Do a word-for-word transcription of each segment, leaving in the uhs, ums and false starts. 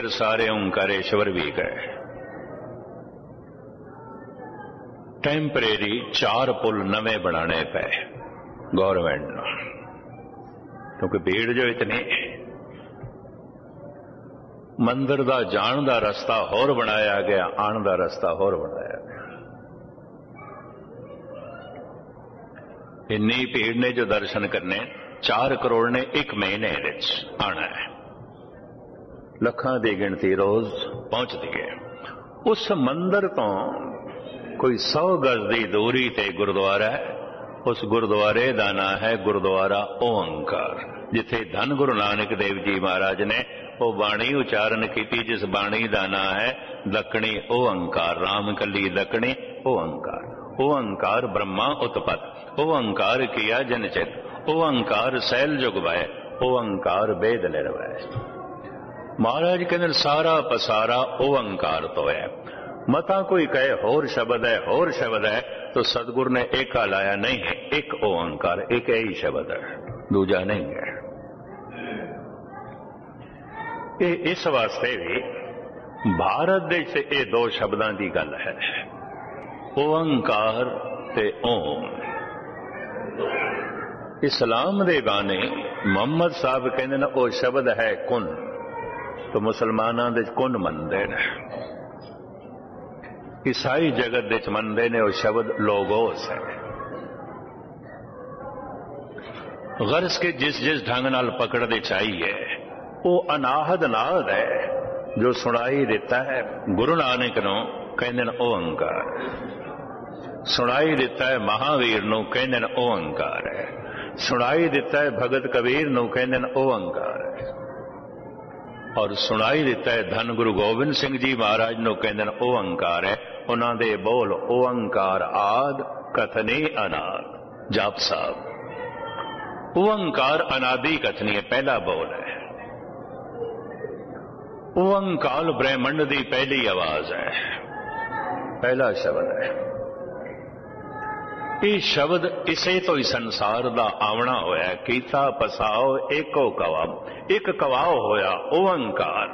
सारे ओंकारेश्वर भी गए। टैंपरेरी चार पुल नवे बनाने पे गवर्नमेंट ने, क्योंकि भीड़ जो इतनी, मंदिर दा जान दा रस्ता होर बनाया गया, आन दा रस्ता होर बनाया गया। इन्नी भीड़ ने जो दर्शन करने, चार करोड़ ने एक महीने आना है, लखां की गिनती रोज पहुंचती है। उस मंदिर तो कोई सौ गज की दूरी ते गुरुद्वारा है। उस गुरुद्वारे का नाम है गुरुद्वारा ओंकार, जिथे धन गुरु नानक देव जी महाराज ने वो बाणी उचारण की, जिस बाणी का नाम है दक्षिणी ओंकार, राम कली दक्षिणी ओंकार। ओंकार ब्रह्मा उत्पत, ओंकार किया जनचित, ओंकार सैल जुगवाय, ओंकार वेद निर्वय। महाराज कहते सारा पसारा ओंकार तो है। मता कोई कहे होर शब्द है, होर शब्द है, तो सतगुरु ने एक लाया, नहीं है एक ओंकार, एक ही शब्द है, दूजा नहीं है। ये इस वास्ते भी भारत देश ये दो शब्दों की गल है, ओंकार ते ओम। इस्लाम दे गाने मोहम्मद साहब कहते हैं वो शब्द है कुन, तो मुसलमानों दे कुन मनते हैं। ईसाई जगत दे मनते ने वो शब्द लोगोस है। गर्ज के जिस जिस ढंग नाल पकड़ते चाहिए वो अनाहद नाद है जो सुनाई देता है। गुरु नानक नूं कहंदे ने ओंकार, सुनाई दिता है महावीर नूं कहंदे ने ओंकार है, सुनाई दिता है भगत कबीर नूं कहंदे ने ओंकार है, और सुनाई दिता है धन गुरु गोबिंद सिंह जी महाराज नूं कहंदे ने ओंकार है। उन्हां दे बोल ओंकार आद कथनी अनाद। जाप साहब ओंकार अनादि कथनी है, पहला बोल है। ओंकार ब्रह्मंड दी पहली आवाज है, पहला शब्द है। ये शब्द इसे तो ही संसार दा आवना होया, कीता पसाओ एको कवा, एक कवाओ होया ओंकार।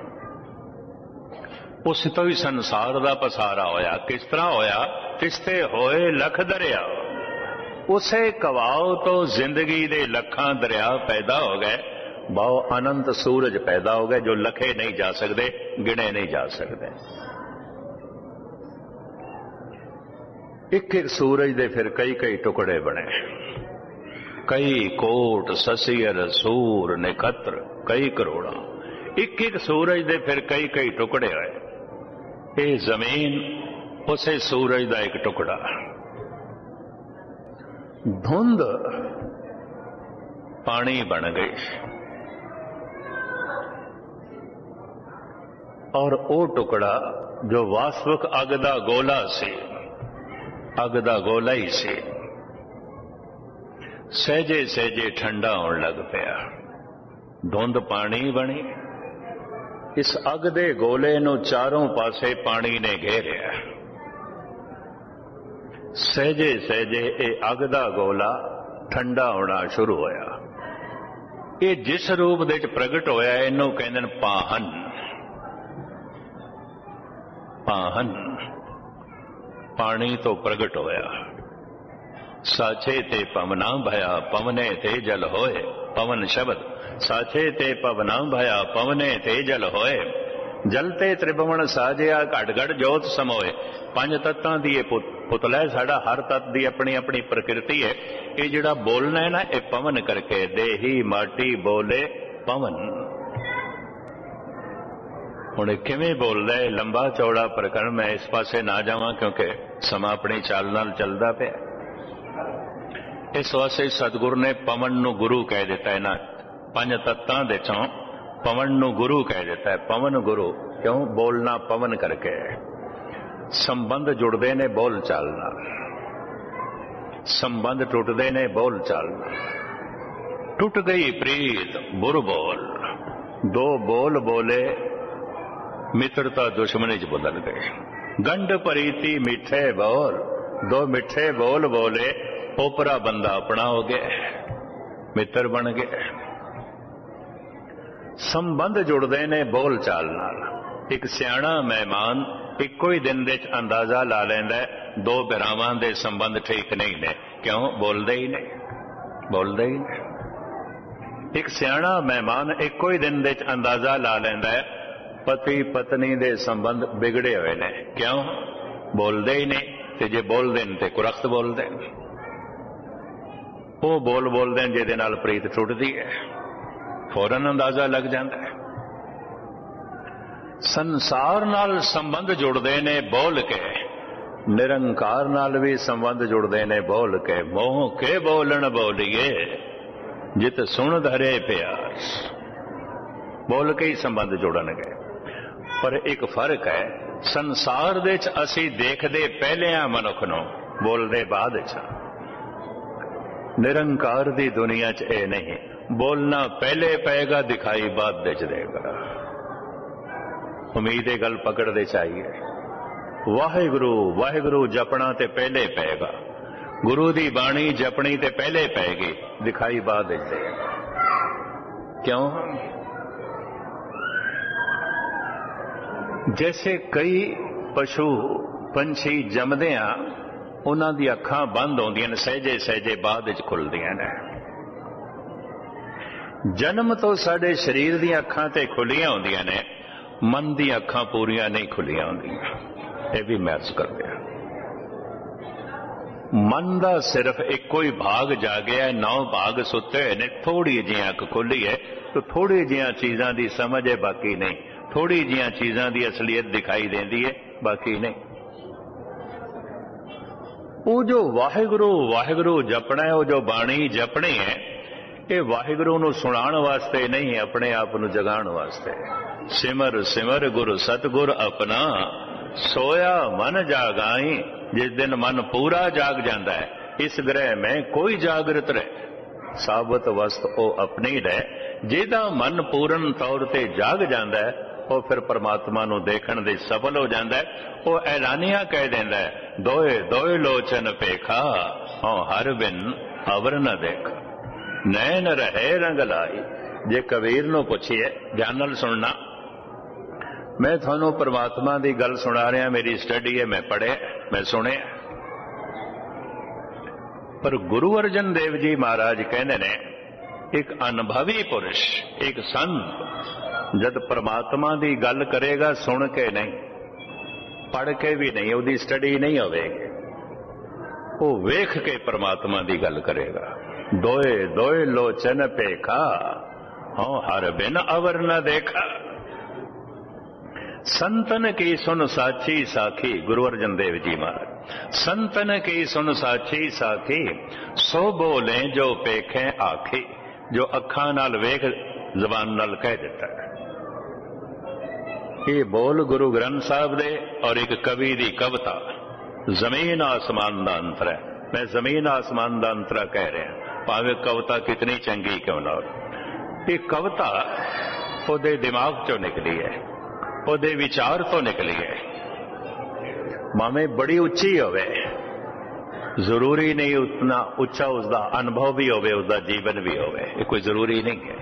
उस तो ही संसार दा पसारा होया। किस तरह होया? तिस्ते होए लख दरिया, उसे कवाओ तो जिंदगी दे लखां दरिया पैदा हो गए, बहु अनंत सूरज पैदा हो गए जो लखे नहीं जा सकते, गिने नहीं जा सकते। एक एक सूरज दे फिर कई कई टुकड़े बने, कई कोट ससियर सूर नक्षत्र कई करोड़ा। एक एक सूरज दे फिर कई कई टुकड़े होए। ये जमीन उसे सूरज का एक टुकड़ा, धुंध पानी बन गई, और वो टुकड़ा जो वास्तविक अग दा गोला से, अग दा गोला ही से, सहजे सहजे ठंडा होने लग पिया। धुंध पानी बनी, इस अग दे गोले नूं चारों पासे पानी ने घेरिया। सहजे सहजे ये अग दा गोला ठंडा होना शुरू होया। ये जिस रूप दे प्रगट होया इनू कहंदे ने पाहन। पाहन पानी तो प्रगट होया। साचे ते पवना भया, पवने ते जल होए। पवन शब्द साचे ते पवना भया, पवने ते जल होए। जलते त्रिभुवन साजिया, घट घट जोत समोए। पंज तत्तां दी पुतला है साडा, हर तत्त दी अपनी अपनी प्रकृति है। ये जिहड़ा बोलना है ना, ये पवन करके, देही माटी बोले पवन। हुण किवें बोलदा है, लंबा चौड़ा प्रकरण, मैं इस पासे ना जावां क्योंकि समा अपनी चाल नाल चलदा पिया। इस वास्ते सतगुरु ने पवन नूं गुरु कह दिता है ना, पंज तत्तां दे चों पवन नूं गुरु कह दिता है। पवन गुरु क्यों? बोलना पवन करके। संबंध जुड़ते ने बोल चाल नाल, संबंध टुटते ने बोल चाल नाल। टुट गई प्रीत बुर बोल, दो बोल बोले मित्रता दुश्मनी च बदल गई। गंढ परीती मिठे बोल, दो मिठे बोल बोले, ओपरा बंदा अपना हो गया, मित्र बन गया। संबंध जुड़ते ने बोल चाल नाल। एक सियाणा मेहमान इक्को ही दिन दे अंदाजा ला लैंदा दो बिरावां दे संबंध ठीक नहीं ने, क्यों? बोलते ही नहीं, बोलते ही नहीं। एक सियाणा मेहमान इक्को ही दिन दे अंदाजा ला लैंदा पति पत्नी दे संबंध बिगड़े हुए ने, क्यों? बोलते ही नहीं। ते जे बोलते हैं तो कुरख्त बोलते हैं, वो बोल बोलते हैं जिहदे नाल प्रीत टुटदी है, फौरन अंदाजा लग जाता है। संसार नाल संबंध जुड़ते ने बोल के, निरंकार नाल भी संबंध जुड़ते ने बोल के। मोह के बोलन बोलिए जित सुन धरे प्यार, बोल के ही संबंध जुड़नगे। पर एक फर्क है, संसार दे च असी देखदे पहले आ मनुख नूं, बोलदे बाद च। निरंकार दी दुनिया च ए नहीं, बोलना पहले पेगा दिखाई बाद दे च देगा। उम्मीद ये गल पकड़ते चाहिए। वाहिगुरु वाहिगुरु जपना ते पहले पेगा, गुरु दी बाणी जपनी ते पहले पेगी, दिखाई बाद दे देगा। क्यों? जैसे कई पशु पंछी जमदे उन्हां दी अखां बंद होंदियां ने, सहजे सहजे बाद विच खुलदियां ने। जन्म तो साडे शरीर दी अखां ते खुलियां होंदियां ने, मन दी अखां पूरियां नहीं खुलियां होंदियां। ये भी महसूस करते हैं। मन दा सिर्फ एको ही भाग जागया, नौ भाग सुते हुए ने। थोड़ी जी अख खुली है तो थोड़ी जिहियां चीजां दी समझ है, बाकी नहीं। थोड़ी जिहियां चीजां दी असलियत दिखाई देती है, बाकी नहीं। वो जो वाहिगुरु वाहिगुरु जपना है, वो जो बाणी जपनी है, ये वाहिगुरु नूं सुनाण वास्ते नहीं, अपने आप नूं जगाण वास्ते। सिमर सिमर गुरु सतगुर अपना, सोया मन जागाई। जिस दिन मन पूरा जाग जाता है, इस ग्रह में कोई जागृत रहे, साबत वस्त ओ अपनी रहे। जिहदा मन पूर्ण तौर ते जाग जाता है, वो फिर परमात्मा नूं देखण दे सफल हो जाता है। वो ऐलानिया कह देंदा है, दोए दोए लोचन पेखा, हाँ हर बिन अवर न देखा। नैन रहे रंग लाई। जे कबीर नूं पुछिए, ध्यान नाल सुनना, मैं थानू परमात्मा की गल सुना रहा, मेरी स्टडी है, मैं पढ़े, मैं सुने। पर गुरु अर्जन देव जी महाराज कहते ने, एक अनुभवी पुरुष, एक संत जद परमात्मा की गल करेगा, सुन के नहीं, पढ़ के भी नहीं, उसकी स्टडी नहीं होगी, वो वेख के परमात्मा की गल करेगा। दोए दोए लोचन पेखा, हाँ हर बिन अवर न देखा। संतन की सुन साची साखी, गुरु अर्जन देव जी महाराज। संतन की सुन साची साखी, सो बोले जो पेखे आखी। जो अखां नाल वेख, जबान नाल कह देता है। ये बोल गुरु ग्रंथ साहब दे और एक कवि दी कविता, जमीन आसमान दा अंतर है। मैं जमीन आसमान दा अंतरा कह रहा, भावे कविता कितनी चंगी क्यों ना हो। ये कविता ओदे दिमाग चो निकली है, ओदे विचार तो निकली है। भावें बड़ी उच्ची होवे, जरूरी नहीं उतना उच्चा उसका अनुभव भी होवे, उसका जीवन भी होवे, ये कोई जरूरी नहीं है।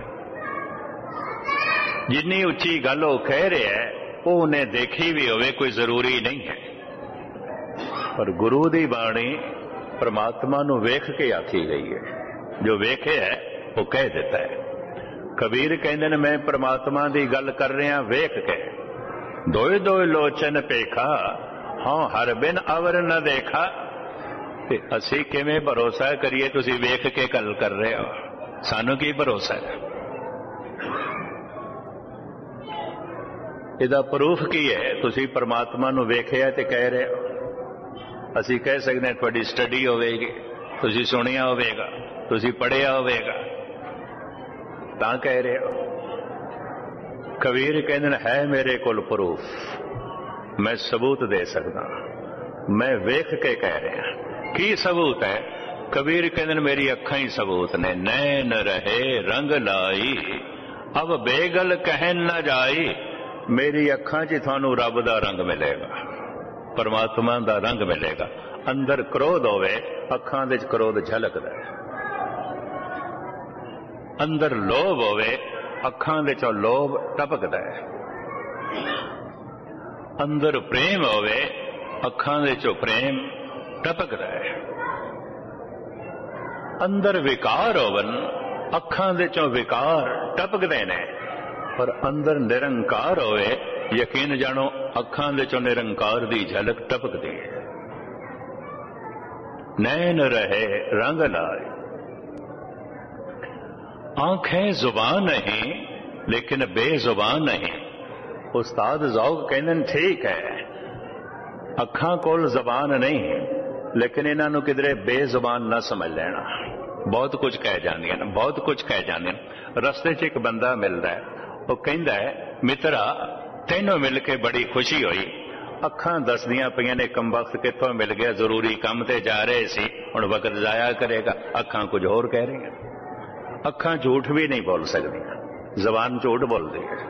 जिन्नी उच्ची गल वो कह रहा है, वो उन्हें देखी भी होवे, कोई जरूरी नहीं है। पर गुरु दी बाणी परमात्मा नूं वेख के आखी गई है। जो वेखे है वो कह देता है। कबीर कहते हैं, मैं परमात्मा की गल कर रहा वेख के। दोए दोए लोचन पेखा, हाँ हर बिन अवर न देखा। ते असी किवें भरोसा करिए, तुसी वेख के गल कर रहे हो, सानू की भरोसा है? इहदा प्रूफ की है? तुसी परमात्मा नूं वेखिया ते कह रहे हो। असी कह सकते हैं तुहाडी स्टडी होवेगी, तुसी सुनिया होवेगा, तुसी पढ़िया होवेगा, तां कह रहे हो। कबीर कहते है मेरे कोल प्रूफ, मैं सबूत दे सकता, मैं वेख के कह रहा। की सबूत है? कबीर कहते मेरी अखां ही सबूत ने। नैन रहे रंग लाई, अब बेगल कहन न जाई। मेरी अखां च थानू रब दा रंग मिलेगा, परमात्मा दा रंग मिलेगा। अंदर क्रोध होवे, अखां दे क्रोध झलकदा है। अंदर लोभ होवे, ਅੱਖਾਂ ਦੇ ਚੋਂ ਲੋਭ ਟਪਕਦਾ ਹੈ। ਅੰਦਰ ਪ੍ਰੇਮ ਹੋਵੇ, ਅੱਖਾਂ ਦੇ ਚੋਂ ਪ੍ਰੇਮ ਟਪਕਦਾ ਹੈ। ਅੰਦਰ ਵਿਕਾਰ ਹੋਵਨ, ਅੱਖਾਂ ਦੇ ਚੋਂ ਵਿਕਾਰ ਟਪਕਦੇ ਨੇ। ਪਰ ਅੰਦਰ ਨਿਰੰਕਾਰ ਹੋਵੇ, ਯਕੀਨ ਜਾਣੋ ਅੱਖਾਂ ਦੇ ਚੋਂ ਨਿਰੰਕਾਰ ਦੀ ਝਲਕ ਟਪਕਦੀ ਹੈ। नैन रहे रंग लाए, आंखें जुबान नहीं लेकिन बेजुबान नहीं। उस्ताद ज़ौक़ कहते हैं ठीक है, अखां कोल जुबान नहीं लेकिन इन्हां नूं किधरे बेजुबान ना समझ लेना। बहुत कुछ कह जांदियां ने, बहुत कुछ कह जांदियां ने। रस्ते च एक बंदा मिलदा है, वो कहंदा है मित्रा तैनूं मिल के बड़ी खुशी हुई। ਅੱਖਾਂ ਦੱਸਦੀਆਂ ਪਈਆਂ ਨੇ ਕੰਬਖਤ ਕਿੱਥੋਂ ਮਿਲ ਗਿਆ, ਜ਼ਰੂਰੀ ਕੰਮ ਤੇ ਜਾ ਰਹੇ ਸੀ, ਹੁਣ ਵਕਤ ਜ਼ਾਇਆ ਕਰੇਗਾ। ਅੱਖਾਂ ਕੁਝ ਹੋਰ ਕਹਿ ਰਹੀਆਂ। ਅੱਖਾਂ ਝੂਠ ਵੀ ਨਹੀਂ ਬੋਲ ਸਕਦੀਆਂ, ਜ਼ਬਾਨ ਝੂਠ ਬੋਲਦੀ ਹੈ।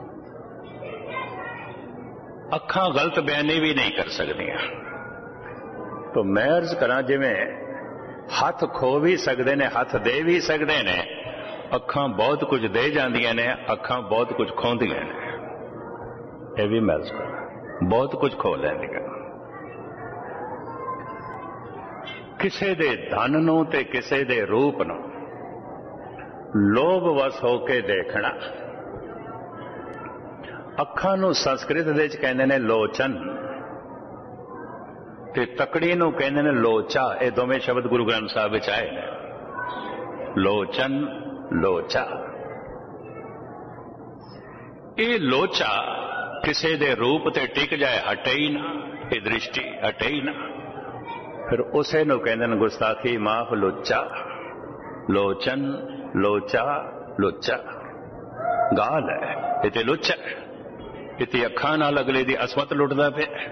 ਅੱਖਾਂ ਗਲਤ ਬਿਆਨੀ ਵੀ ਨਹੀਂ ਕਰ ਸਕਦੀਆਂ। ਤਾਂ ਮੈਂ ਅਰਜ਼ ਕਰਾਂ, ਜਿਵੇਂ ਹੱਥ ਖੋ ਵੀ ਸਕਦੇ ਨੇ, ਹੱਥ ਦੇ ਵੀ ਸਕਦੇ ਨੇ, ਅੱਖਾਂ ਬਹੁਤ ਕੁਝ ਦੇ ਜਾਂਦੀਆਂ ਨੇ, ਅੱਖਾਂ ਬਹੁਤ ਕੁਝ ਖੋਹਦੀਆਂ ਨੇ। ਇਹ ਵੀ ਮੈਂ ਅਰਜ਼ ਕਰਾਂ, ਬਹੁਤ ਕੁਝ ਖੋ ਲੈਂਦੀਆਂ। ਕਿਸੇ ਦੇ ਧਨ ਨੂੰ ਤੇ ਕਿਸੇ ਦੇ ਰੂਪ ਨੂੰ ਲੋਭ ਵਸ ਹੋ ਕੇ ਦੇਖਣਾ। ਅੱਖਾਂ ਨੂੰ ਸੰਸਕ੍ਰਿਤ ਦੇ ਵਿੱਚ ਕਹਿੰਦੇ ਨੇ ਲੋਚਨ, ਤੇ ਤਕੜੀ ਨੂੰ ਕਹਿੰਦੇ ਨੇ ਲੋਚਾ। ਇਹ ਦੋਵੇਂ ਸ਼ਬਦ ਗੁਰੂ ਗ੍ਰੰਥ ਸਾਹਿਬ ਵਿੱਚ ਆਏ ਨੇ, ਲੋਚਨ ਲੋਚਾ। ਇਹ ਲੋਚਾ ਕਿਸੇ ਦੇ ਰੂਪ ਤੇ ਟਿਕ ਜਾਏ, ਹਟੇ ਹੀ ਨਾ, ਇਹ ਦ੍ਰਿਸ਼ਟੀ ਹਟੇ ਹੀ ਨਾ, ਫਿਰ ਉਸੇ ਨੂੰ ਕਹਿੰਦੇ ਨੇ ਗੁਸਤਾਖੀ ਮਾਫ ਲੋਚਾ। ਲੋਚਨ ਲੋਚਾ ਲੋਚਾ ਗਾਲ ਹੈ, ਇਹ ਤੇ ਲੋਚਾ। ਇਹ ਤੇ ਅੱਖਾਂ ਨਾਲ ਅਗਲੇ ਦੀ ਅਸਮਤ ਲੁੱਟਦਾ ਪਿਆ,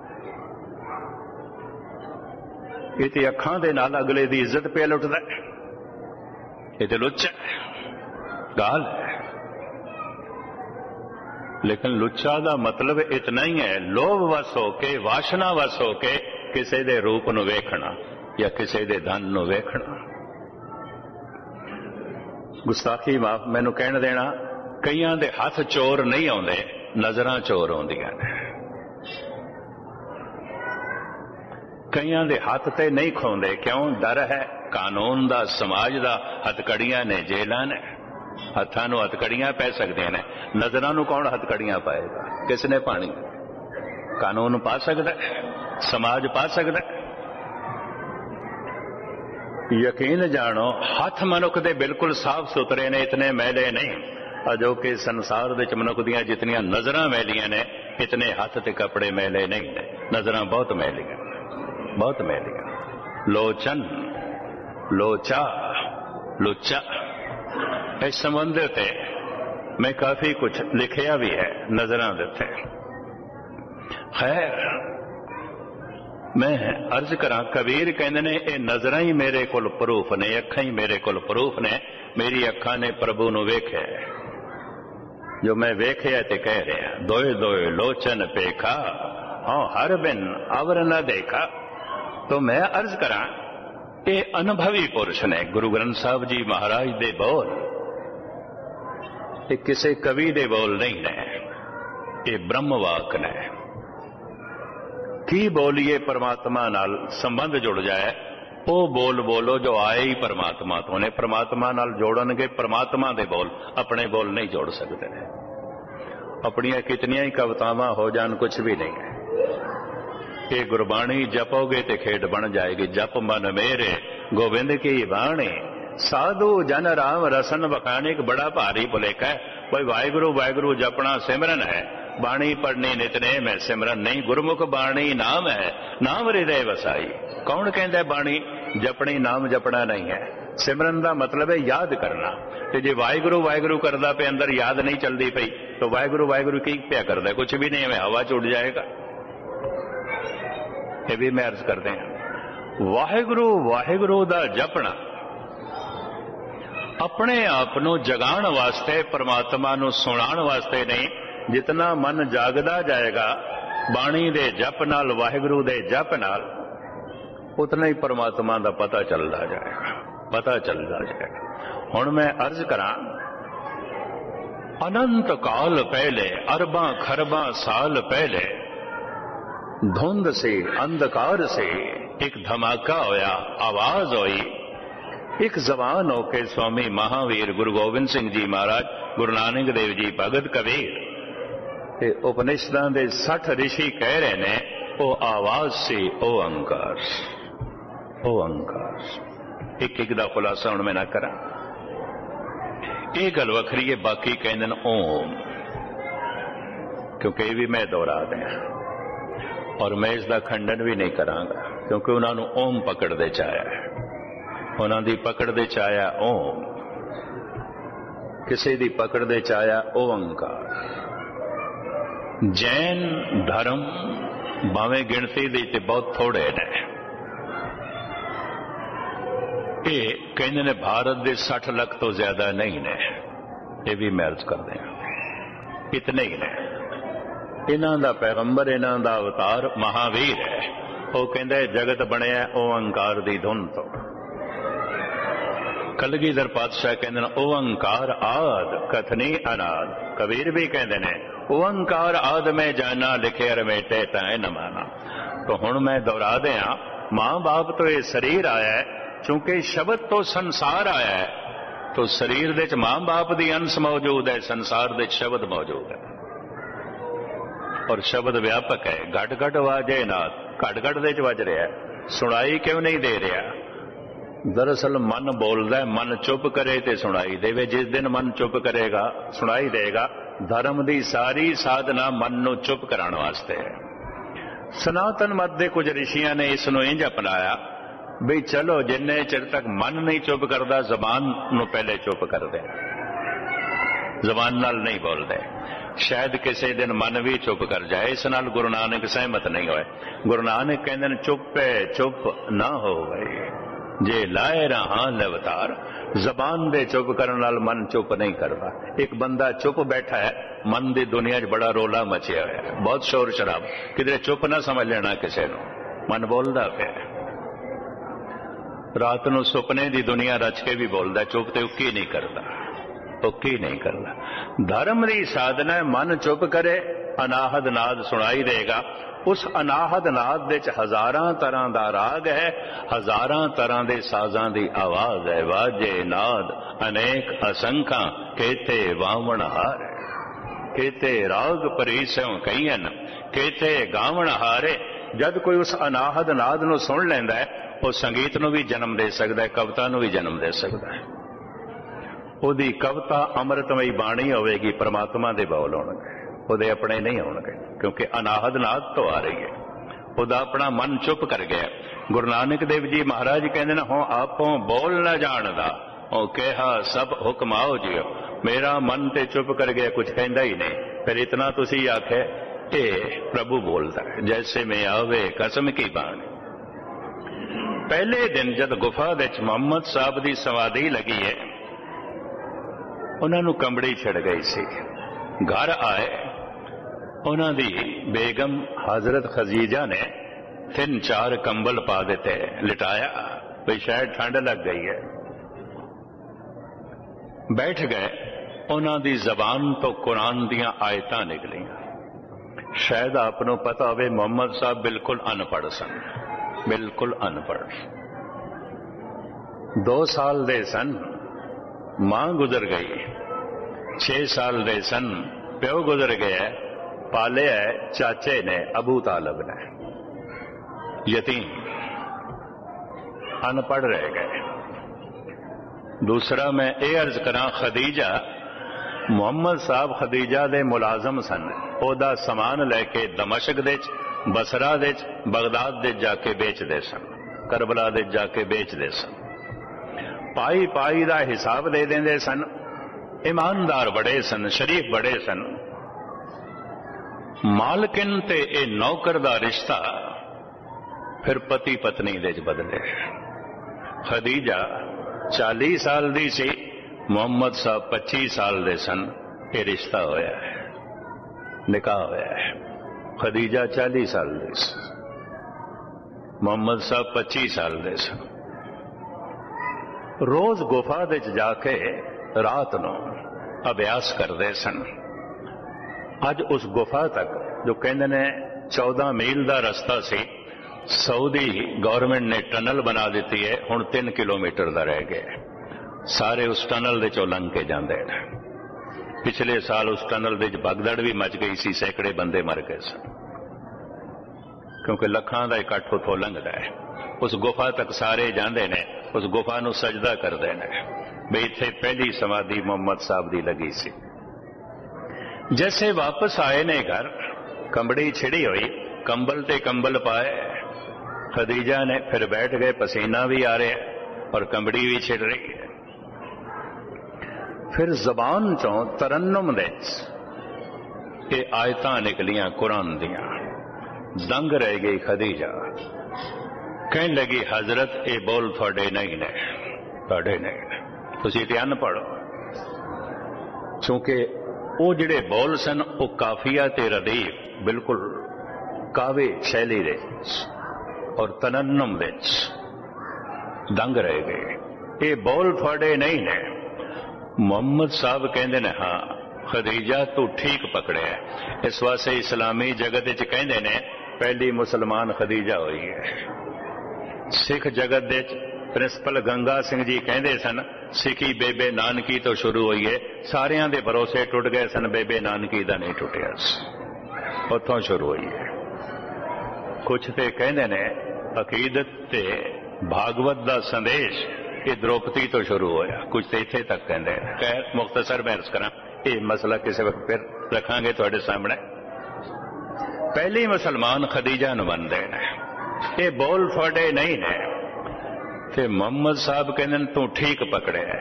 ਇਹ ਤੇ ਅੱਖਾਂ ਦੇ ਨਾਲ ਅਗਲੇ ਦੀ ਇੱਜ਼ਤ ਪਿਆ ਲੁੱਟਦਾ, ਇਹ ਤੇ ਲੋਚਾ ਗਾਲ ਹੈ। लेकिन लुच्चा का मतलब इतना ही है, लोभ वस होके, वासना वस होके किसी दे रूप नूं वेखना या किसी दे धन नूं वेखना। गुस्ताखी माफ मैनू कहण देना, कईयां दे हथ चोर नहीं आउंदे, नजरां चोर आउंदियां ने। कईयां दे हथ ते नहीं खोंदे, क्यों? डर है कानून दा, समाज दा। हथकड़ियां ने, जेलां ने, हत्थां नूं हथकड़ियां पै सकदियां ने, नजरां नूं कौन हथकड़ियां पाएगा? किसने पानी? कानून पा सकदा है, समाज पा सकदा है। यकीन जानो हथ मनुख दे बिल्कुल साफ सुथरे ने, इतने मैले नहीं। अजो कि संसार दे मनुख दियां जितनियां नजरां मैलियां ने, इतने हथ ते कपड़े मैले नहीं ने। नजरां बहुत मैलियां, बहुत मैलियां। लोचन लोचा लुच्चा, इस संबंध ते मैं काफी कुछ लिखिया भी है नजरां दे उत्ते। खैर मैं अर्ज करा, कबीर कहंदे ने ये नजरां ही मेरे कोल प्रूफ ने, अखां ही मेरे कोल प्रूफ ने। मेरी अखां ने प्रभु नूं वेख्या, जो मैं वेख्या ते कह रहा, दोए दोए लोचन पेखा, हाँ हर बिन अवर न देखा। तो मैं अर्ज करा, ये अनुभवी पुरुष ने। गुरु ग्रंथ साहब जी महाराज दे बोल, ये किसी कवि दे बोल नहीं ने, ये ब्रह्मवाक ने। की बोलिए परमात्मा नाल संबंध जुड़ जाए, वो बोल बोलो जो आए ही परमात्मा तो ने। परमात्मा नाल जोड़नगे, परमात्मा दे बोल, अपने बोल नहीं जोड़ सकते। अपनियां कितनियां ही कवितावां हो जान, कुछ भी नहीं है। ये गुरबाणी जपोगे ते खेड बन जाएगी। जप मन मेरे गोविंद की बाणी, साधु जन राम रसन बखाने। एक बड़ा भारी भुलेखा है, कोई वाहिगुरु वाहिगुरु जपना सिमरन है, बाणी पढ़नी नितनेम है, सिमरन नहीं। गुरमुख बाणी नाम है, नाम हृदय वसाई। कौन कहता है बाणी जपनी, नाम जपना नहीं है। सिमरन का मतलब है याद करना। तो जे वाहिगुरु वाहिगुरु करदा पे अंदर याद नहीं चलती पई, तो वाहिगुरु वाहिगुरु की पिया करदा? कुछ भी नहीं है, हवा च उड़ जाएगा। ये भी मैं अर्ज करते हैं, वाहिगुरु वाहिगुरु दा जपना अपने आप नूं जगाण वास्ते, परमात्मा नूं सुणाण वास्ते नहीं। जितना मन जागदा जाएगा बाणी दे जप नाल, वाहिगुरु दे जप नाल, उतना ही परमात्मा दा पता चलदा जाएगा, पता चलदा जाएगा। हुण मैं अर्ज करा, अनंत काल पहले, अरबां खरबां साल पहले, धुंध से अंधकार से एक धमाका होया, आवाज हुई। एक जवान होके स्वामी महावीर गुरु गोबिंद सिंह जी महाराज, गुरु नानक देव जी, भगत कबीर ते उपनिषदां दे सठ ऋषि कह रहे ने, ओ आवाज से ओ अंकार, ओ अंकार। एक एक दा खुलासा हुण मैं ना करा, ये गल वखरी है। बाकी कहंदे ने ओम, क्योंकि ये भी मैं दोहरा दिया और मैं इसका खंडन भी नहीं करांगा, क्योंकि उन्होंने ओम पकड़ दे चाया है, उन्होंने पकड़ दे चाया ओम, किसी दी पकड़ दे चाया ओंकार। जैन धर्म भावें गिणती दी ते बहुत थोड़े ने, ये कहते ने भारत के साठ लाख तो ज्यादा नहीं ने, ये भी मैं अर्ज कर दें, इतने ही ने। इन्हां दा पैगंबर, इन्हां दा अवतार महावीर है। वो कहंदा है जगत बनिया ओंकार दी धुन तो। कलगीधर पातशाह कहंदे ने ओंकार आद कथनी अनाद। कबीर भी कहंदे ने ओंकार आद में जाना, लिखे रमेटे तैं न माना। तो हुण मैं दोहरा दिया, मां बाप तो ये शरीर आया है, चूंकि शब्द तो संसार आया है, तो शरीर दे च मां बाप दी अंश मौजूद है, संसार दे शब्द मौजूद है। और शब्द व्यापक है, घट घट वाजे नाथ, घट घट दे च वज रहा है, सुनाई क्यों नहीं दे रहा? दरअसल मन बोलता है, मन चुप करे ते सुनाई देवे। जिस दिन मन चुप करेगा सुनाई देगा। धर्म दी सारी साधना मन नू चुप कराने वास्ते है। सनातन मत दे कुछ ऋषियां ने इसनू इंज अपनाया भी चलो जिन्ने चिर तक मन नहीं चुप करता, जबान नू पहले चुप कर दे, जबान नाल नहीं बोलते। शायद किसी दिन मन भी चुप कर जाए। इस नाल गुरु नानक सहमत नहीं होए। गुरु नानक कहते हैं चुपे चुप ना हो गई जे लाए रहा अवतार। जबान दे चुप करने नाल मन चुप नहीं करता। एक बंदा चुप बैठा है, मन दी दुनिया च बड़ा रोला मचिया हुआ है, बहुत शोर शराब, किधरे चुप ना समझ लेना किसी को, मन बोलता पे। रात नू सुपने दी दुनिया रच के भी बोलता, चुप तो उकी नहीं करता, उकी नहीं करता। धर्म दी साधना मन चुप करे, अनाहद नाद सुनाई देगा। उस अनाहद नाद दे च हजारां तरह दा राग है, हजारां तरह दे साजां दी आवाज है। वाजे नाद अनेक असंख्या, केते वावण हारे, केते राग परीसों कईन, केते गावण हारे। जद कोई उस अनाहद नाद नू सुन लैंदा है, वो संगीत नू भी जन्म दे सकता है, कविता नू भी जन्म दे सकता है। ओदी कविता अमृतमई बाणी होवेगी, परमात्मा दे बोल होणगे, ਉਹਦੇ अपने नहीं होंगे, क्योंकि अनाहद नाद तो आ रही है। ਉਹਦਾ अपना मन चुप कर गया। गुरु नानक देव जी महाराज कहते हैं हो आपों बोल न जानदा, ओ कहा सब हुक्म आओ जियो। मेरा मन ते चुप कर गया, कुछ कहता ही नहीं। फिर इतना तुसी आखे ए प्रभु बोलता है, जैसे में आवे कसम की बाणी। पहले दिन जब गुफा विच मुहम्मद साहब की समाधि लगी है, उन्होंने कंबड़ी छिड़ गई सी। घर आए, उन्होंने बेगम हजरत खजीजा ने तीन चार कंबल पा देते, लिटाया, भाई शायद ठंड लग गई है। बैठ गए। उन्होंने जबान तो कुरान दियां आयतां निकलियां। शायद आपको पता हो मुहम्मद साहब बिल्कुल अनपढ़ सन, बिल्कुल अनपढ़। दो साल दे सन, मां गुजर गई। छे साल दे सन, प्यो गुजर गया। पाले है चाचे ने, अबू तालब ने, यतीम, अनपढ़ रह गए। दूसरा मैं ये अर्ज करा, खदीजा, मुहम्मद साहब खदीजा दे मुलाजम सन। ओदा समान लैके दमशक दे, बसरा दे, बगदाद दे जाके बेचते सन, करबला दे जाके बेचते सन। पाई पाई का हिसाब दे देंदे सन। ईमानदार बड़े सन, शरीफ बड़े सन। मालकिन ते ए नौकर दा रिश्ता फिर पति पत्नी दे बदले। खदीजा चालीस साल दी सी, मुहम्मद साहब पच्चीस साल दे सन। ये रिश्ता होया है, निकाह होया है। खदीजा चालीस साल दी सी, मुहम्मद साहब पच्चीस साल दे सन। रोज गुफा दे जाके रात नो ਅਭਿਆਸ ਕਰਦੇ ਸਨ। ਅੱਜ ਉਸ ਗੁਫਾ ਤੱਕ ਜੋ ਕਹਿੰਦੇ ਨੇ ਚੌਦਾਂ ਮੀਲ ਦਾ ਰਸਤਾ ਸੀ, ਸਾਊਦੀ ਗੌਰਮੈਂਟ ਨੇ ਟਨਲ ਬਣਾ ਦਿੱਤੀ ਹੈ, ਹੁਣ ਤਿੰਨ ਕਿਲੋਮੀਟਰ ਦਾ ਰਹਿ ਗਿਆ। ਸਾਰੇ ਉਸ ਟਨਲ ਦੇ ਚੋਂ ਲੰਘ ਕੇ ਜਾਂਦੇ ਨੇ। ਪਿਛਲੇ ਸਾਲ ਉਸ ਟਨਲ ਦੇ ਵਿੱਚ ਭਗਦੜ ਵੀ ਮਚ ਗਈ ਸੀ, ਸੈਂਕੜੇ ਬੰਦੇ ਮਰ ਗਏ ਸਨ, ਕਿਉਂਕਿ ਲੱਖਾਂ ਦਾ ਇਕੱਠ ਉੱਥੋਂ ਲੰਘਦਾ ਹੈ। ਉਸ ਗੁਫਾ ਤੱਕ ਸਾਰੇ ਜਾਂਦੇ ਨੇ, ਉਸ ਗੁਫਾ ਨੂੰ ਸਜਦਾ ਕਰਦੇ ਨੇ ਵੀ ਇੱਥੇ ਪਹਿਲੀ ਸਮਾਧੀ ਮੁਹੰਮਦ ਸਾਹਿਬ ਦੀ ਲੱਗੀ ਸੀ। ਜੈਸੇ ਵਾਪਸ ਆਏ ਨੇ ਘਰ, ਕੰਬੜੀ ਛਿੜੀ ਹੋਈ, ਕੰਬਲ ਤੇ ਕੰਬਲ ਪਾਏ, ਖਦੀਜਾ ਨੇ ਫਿਰ ਬੈਠ ਗਏ, ਪਸੀਨਾ ਵੀ ਆ ਰਿਹਾ ਔਰ ਕੰਬੜੀ ਵੀ ਛਿੜ ਰਹੀ ਹੈ। ਫਿਰ ਜ਼ਬਾਨ ਚੋਂ ਤਰन्नुम ਦੇ ਇਹ ਆਇਤਾਂ ਨਿਕਲੀਆਂ ਕੁਰਾਨ ਦੀਆਂ। ਦੰਗ ਰਹਿ ਗਈ ਖਦੀਜਾ, ਕਹਿਣ ਲੱਗੀ ਹਜ਼ਰਤ ਇਹ ਬੋਲ ਤੁਹਾਡੇ ਨਹੀਂ ਨੇ, ਤੁਹਾਡੇ ਨਹੀਂ ਨੇ, ਤੁਸੀਂ ਤੇ ਅਨਪੜ੍ਹ ਹੋ। ਕਿਉਂਕਿ ਉਹ ਜਿਹੜੇ ਬੋਲ ਸਨ ਉਹ ਕਾਫੀਆ ਤੇ ਰਦੀਫ ਬਿਲਕੁਲ ਕਾਵੇ ਸ਼ੈਲੀ ਦੇ ਔਰ ਤਰन्नुम ਵਿੱਚ ਦੰਗ ਰਹਿ ਗਏ। ਇਹ ਬੋਲ ਤੁਹਾਡੇ ਨਹੀਂ ਨੇ। ਮੁਹੰਮਦ ਸਾਹਿਬ ਕਹਿੰਦੇ ਨੇ ਹਾਂ ਖਦੀਜਾ ਤੂੰ ਠੀਕ ਪਕੜਿਆ। ਇਸ ਵਾਸਤੇ ਇਸਲਾਮੀ ਜਗਤ ਵਿੱਚ ਕਹਿੰਦੇ ਨੇ ਪਹਿਲੀ ਮੁਸਲਮਾਨ ਖਦੀਜਾ ਹੋਈ ਹੈ। ਸਿੱਖ ਜਗਤ ਦੇ ਪ੍ਰਿੰਸੀਪਲ ਗੰਗਾ ਸਿੰਘ ਜੀ ਕਹਿੰਦੇ ਸਨ ਸਿੱਖੀ ਬੇਬੇ ਨਾਨਕੀ ਤੋਂ ਸ਼ੁਰੂ ਹੋਈ ਹੈ, ਸਾਰਿਆਂ ਦੇ ਭਰੋਸੇ ਟੁੱਟ ਗਏ ਸਨ, ਬੇਬੇ ਨਾਨਕੀ ਦਾ ਨਹੀਂ ਟੁੱਟਿਆ, ਉੱਥੋਂ ਸ਼ੁਰੂ ਹੋਈ ਹੈ। ਕੁਛ ਤੇ ਕਹਿੰਦੇ ਨੇ ਅਕੀਦਤ ਤੇ ਭਾਗਵਤ ਦਾ ਸੰਦੇਸ਼ ਇਹ ਦ੍ਰੋਪਦੀ ਤੋਂ ਸ਼ੁਰੂ ਹੋਇਆ, ਕੁਝ ਤੇ ਇੱਥੇ ਤੱਕ ਕਹਿੰਦੇ ਨੇ। ਖੈਰ ਮੁਖਤਸਰ ਮੈਂ ਅਰਜ਼ ਕਰਾਂ, ਇਹ ਮਸਲਾ ਕਿਸੇ ਵਕਤ ਫਿਰ ਰੱਖਾਂਗੇ ਤੁਹਾਡੇ ਸਾਹਮਣੇ। ਪਹਿਲੀ ਮੁਸਲਮਾਨ ਖਦੀਜਾ ਨੂੰ ਮੰਨਦੇ ਨੇ, ਇਹ ਬੋਲ ਤੁਹਾਡੇ ਨਹੀਂ ਨੇ। ਤੇ ਮੁਹੰਮਦ ਸਾਹਿਬ ਕਹਿੰਦੇ ਨੇ ਤੂੰ ਠੀਕ ਪਕੜਿਆ,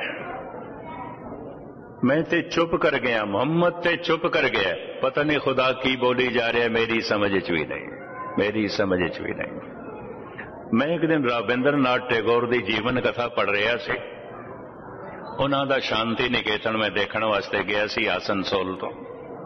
ਮੈਂ ਤੇ ਚੁੱਪ ਕਰ ਗਿਆ, ਮੁਹੰਮਦ ਤੇ ਚੁੱਪ ਕਰ ਗਿਆ, ਪਤਾ ਨਹੀਂ ਖੁਦਾ ਕੀ ਬੋਲੀ ਜਾ ਰਿਹਾ, ਮੇਰੀ ਸਮਝ ਚ ਵੀ ਨਹੀਂ, ਮੇਰੀ ਸਮਝ ਚ ਵੀ ਨਹੀਂ। ਮੈਂ ਇੱਕ ਦਿਨ ਰਾਬਿੰਦਰ ਨਾਥ ਟੈਗੋਰ ਦੀ ਜੀਵਨ ਕਥਾ ਪੜ੍ਹ ਰਿਹਾ ਸੀ। ਉਹਨਾਂ ਦਾ ਸ਼ਾਂਤੀ ਨਿਕੇਤਨ ਮੈਂ ਦੇਖਣ ਵਾਸਤੇ ਗਿਆ ਸੀ ਆਸਨਸੋਲ ਤੋਂ।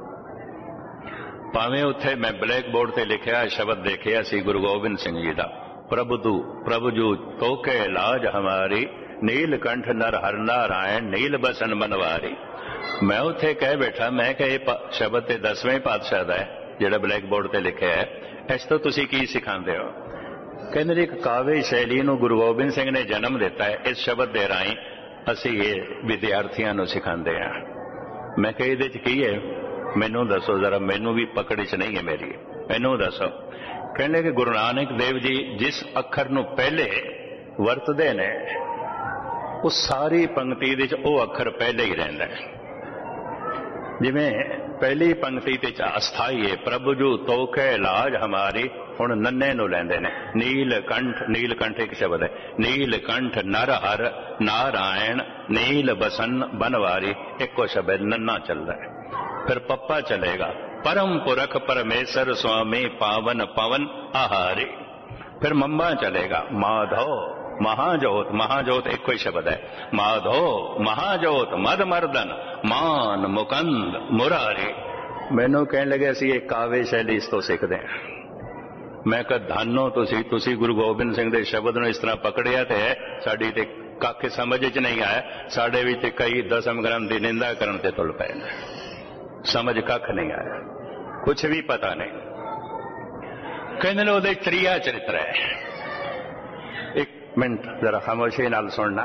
ਭਾਵੇਂ ਉੱਥੇ ਮੈਂ ਬਲੈਕ ਬੋਰਡ ਤੇ ਲਿਖਿਆ ਸ਼ਬਦ ਦੇਖਿਆ ਸੀ ਗੁਰੂ ਗੋਬਿੰਦ ਸਿੰਘ ਜੀ ਦਾ, ਪ੍ਰਭੂ ਤੂ ਪ੍ਰਭੂ ਜੂ ਤੋਕੇ ਲਾਜ ਹਮਾਰੀ, ਨੀਲਕੰਠ ਨਰ ਹਰ ਨਾਰਾਇਣ ਨੀਲ ਬਸਨ ਬਨਵਾਰੀ। ਮੈਂ ਉੱਥੇ ਕਹਿ ਬੈਠਾ, ਮੈਂ ਕਿਹਾ ਇਹ ਸ਼ਬਦ ਤੇ ਦਸਵੇਂ ਪਾਤਸ਼ਾਹ ਦਾ ਹੈ ਜਿਹੜਾ ਬਲੈਕ ਬੋਰਡ ਤੇ ਲਿਖਿਆ ਹੈ, ਇਸ ਤੋਂ ਤੁਸੀਂ ਕੀ ਸਿਖਾਉਂਦੇ ਹੋ? ਕਹਿੰਦੇ ਨੇ ਇੱਕ ਕਾਵੇ ਸ਼ੈਲੀ ਨੂੰ ਗੁਰੂ ਗੋਬਿੰਦ ਸਿੰਘ ਨੇ ਜਨਮ ਦਿੱਤਾ ਹੈ, ਇਸ ਸ਼ਬਦ ਦੇ ਰਾਹੀਂ ਅਸੀਂ ਇਹ ਵਿਦਿਆਰਥੀਆਂ ਨੂੰ ਸਿਖਾਉਂਦੇ ਹਾਂ। ਮੈਂ ਕਿਹਾ ਇਹਦੇ 'ਚ ਕੀ ਹੈ, ਮੈਨੂੰ ਦੱਸੋ ਜ਼ਰਾ, ਮੈਨੂੰ ਵੀ ਪਕੜ 'ਚ ਨਹੀਂ ਹੈ ਮੇਰੀ, ਮੈਨੂੰ ਦੱਸੋ। ਕਹਿੰਦੇ ਕਿ ਗੁਰੂ ਨਾਨਕ ਦੇਵ ਜੀ ਜਿਸ ਅੱਖਰ ਨੂੰ ਪਹਿਲੇ ਵਰਤਦੇ ਨੇ ਉਹ ਸਾਰੀ ਪੰਕਤੀ ਦੇ 'ਚ ਉਹ ਅੱਖਰ ਪਹਿਲੇ ਹੀ ਰਹਿੰਦਾ ਹੈ। ਜਿਵੇਂ ਪਹਿਲੀ ਪੰਕਤੀ ਤੇ ਅਸਥਾਈ ਹੈ ਪ੍ਰਭੂ ਜੂ ਤੋਕੇ ਲਾਜ ਹਮਾਰੀ, ਹੁਣ ਨੰਨੇ ਨੂੰ ਲੈਂਦੇ ਨੇ, ਨੀਲਕੰਠ, ਨੀਲਕੰਠ ਇੱਕ ਸ਼ਬਦ ਹੈ, ਨੀਲਕੰਠ ਨਰ ਹਰ ਨਾਰਾਇਣ ਨੀਲ ਬਸਨ ਬਨਵਾਰੀ, ਇੱਕੋ ਸ਼ਬਦ ਨੰਨਾ ਚੱਲਦਾ ਹੈ। ਫਿਰ ਪੱਪਾ ਚਲੇਗਾ, परम पुरख परमेश्वर स्वामी पावन पवन आहारी। फिर मम्मा चलेगा, माधव महाजोत, महाजोत एक कोई शब्द है, माधव महाजोत मद मर्दन मान मुकंद मुरारी। मैनू कहने लगे असी एक काव्य शैली इस तो सीखते हैं। मैं कहा धानो तुसी तुसी गुरु गोबिंद सिंह दे शब्द नूं इस तरह पकड़िया ते है, साडी ते कख समझ च नहीं आया, साडे विच ते कई दसम ग्रंथ की निंदा करन ते तुल पए, समझ कख नहीं आया, कुछ भी पता नहीं। कहने ने उहदे त्रिया चरित्र है। एक मिनट जरा खामोशी नाल सुनना।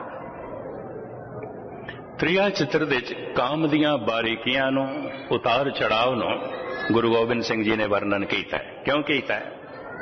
त्रिया चित्र दे काम दियां बारीकियां नूं, उतार चढ़ाव नूं गुरु गोबिंद सिंह जी ने वर्णन किया है। क्यों किया है?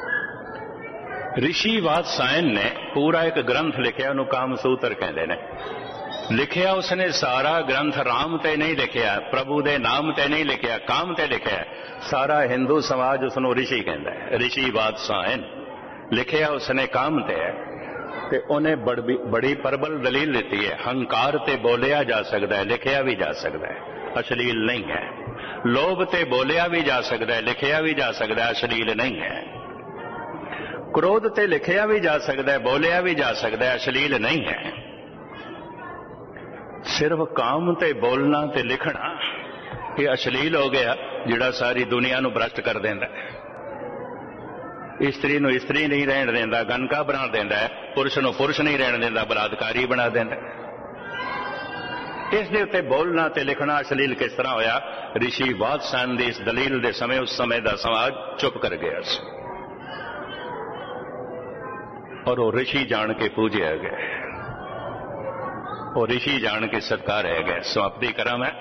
ऋषि वात्सायन ने पूरा एक ग्रंथ लिखिया, उन्होंने कामसूत्र कहते हैं। लिखिया उसने सारा ग्रंथ राम ते नहीं लिखिया, प्रभु दे नाम ते नहीं लिखिया, काम ते लिखिया। सारा हिंदू समाज उसनों ऋषि कहता है। ऋषि वात्सायन लिखिया उसने काम ते है, ते उन्हें बड़ी, बड़ी प्रबल दलील देती है। हंकार ते बोलिया जा सकता है, लिखिया भी जा सकता है, अश्लील नहीं है। लोभ ते बोलिया भी जा सकता है, लिखिया भी जा सकता है, अश्लील नहीं है। क्रोध ते लिखिया भी जा सकता है, बोलिया भी जा सकता है, अश्लील नहीं है। सिर्फ काम ते बोलना ते लिखना ये अश्लील हो गया, जिहड़ा सारी दुनिया नूं भ्रष्ट कर देंदा है। इस्त्री नूं इस्त्री नहीं रहण देंदा, गनका बना देंदा है, पुरुष नूं पुरुष नहीं रहण देंदा, बलात्कारी बना देंदा है। इस दे उत्ते बोलना ते लिखना अश्लील किस तरह होया? ऋषि वात्स्यायन दी इस दलील दे समय उस समय दा समाज चुप कर गया और वो ऋषि जान के पूजे गए, वो ऋषि जान के सत्कार गए। समाप्ति करा मैं।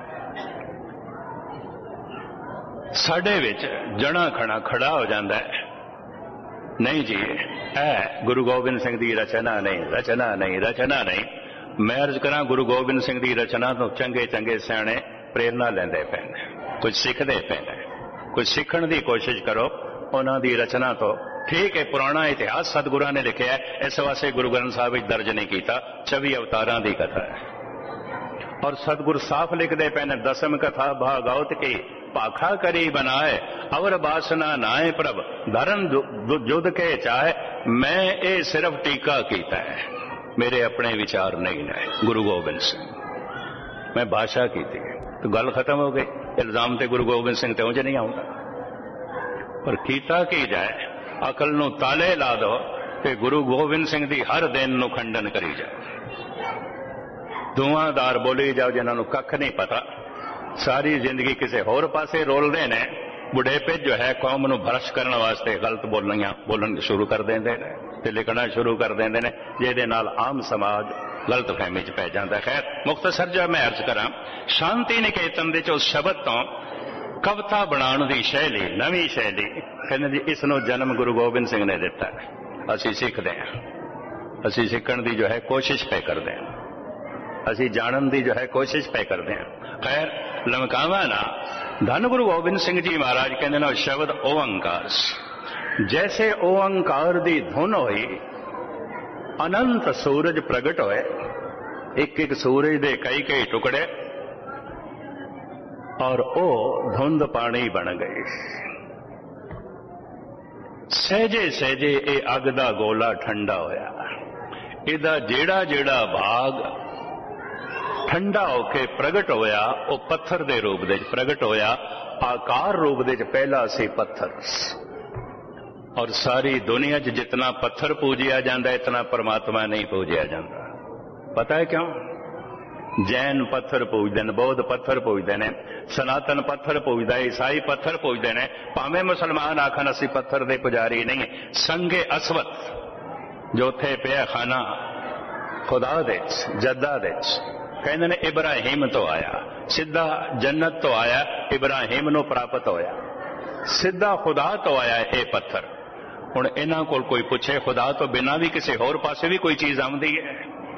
साडे विच जना खना खड़ा हो जाता है, नहीं जी ऐ गुरु गोबिंद सिंह की रचना नहीं, रचना नहीं, रचना नहीं। मैं अर्ज करा गुरु गोबिंद सिंह की रचना तो चंगे चंगे सियाणे प्रेरणा लेंदे पे ने, कुछ सीखते पे ने, कुछ सीखण की कोशिश करो उन्हां दी रचना तो। ठीक है, पुराना इतिहास सतगुरां ने लिखिया है, इस वास्ते गुरु ग्रंथ साहिब विच दर्ज नहीं किया। छवि अवतारां दी कथा है और सतगुर साफ लिखते पे ने, दसम कथा भागवत की पाखा करी बनाए, अवर बासना नाए प्रभ धरन जुद के चाहे। मैं ये सिर्फ टीका कीता है, मेरे अपने विचार नहीं है। गुरु गोबिंद सिंह मैं भाषा की थी तो गल खत्म हो गई। इल्जाम ते गुरु गोबिंद सिंह ते उंज नहीं आऊंगा, पर कीता की जाए अकल नूं ताले ला दो ते गुरु गोबिंद सिंह दी हर दिन नूं खंडन करी जाए। धुआंधार बोली जाओ जिन्हां नूं कख नहीं पता, सारी जिंदगी किसी होर पासे रोलते ने। बुढ़ेपे जो है कौम नूं भ्रष्ट करने वास्ते गलत बोलियां बोलन शुरू कर देंदे ने ते लिखना शुरू कर देंदे ने, जिहदे नाल आम समाज गलत फहमी च पै जांदा। खैर मुख्तसर जो मैं अर्ज करा, शांति निकेतन दे उस शब्द तो कविता बनाने की शैली, नवी शैली कहने जी, इसनों जन्म गुरु गोबिंद सिंह ने दिता है। असी सीखते हैं, असी सीखण की जो है कोशिश पे करते हैं, असी जानन की जो है कोशिश पे करते हैं। खैर लमकावा ना, धन गुरु गोबिंद सिंह जी महाराज कहते ना शब्द ओंकार, जैसे ओंकार दी धुन होई अनंत सूरज प्रगट होए, एक एक सूरज दे कई कई टुकड़े और ओ धुंध पानी बन गई। सहजे सहजे ये अग दा गोला ठंडा होया, इहदा जेड़ा जेड़ा भाग ठंडा होके प्रगट होया वो पत्थर दे रूप दे प्रगट होया, आकार रूप दे पहला सी पत्थर। और सारी दुनिया च जितना पत्थर पूजिया जाता है इतना परमात्मा नहीं पूजिया जाता। पता है क्यों? जैन पत्थर पूजते हैं, बौद्ध पत्थर पूजते हैं, सनातन पत्थर पूजता है, ईसाई पत्थर पूजते हैं, भावें मुसलमान आखन असी पत्थर दे पुजारी नहीं। संगे असवत जो थे पिया खाना खुदा दे जद्दा दे कहते ने इब्राहिम तो आया, सीधा जन्नत तो आया, इब्राहिम नूं प्राप्त होया, सीधा खुदा तो आया ये पत्थर। हुण इन्हां कोल कोई पुछे खुदा तो बिना भी किसी होर पासे भी कोई चीज आउंदी है?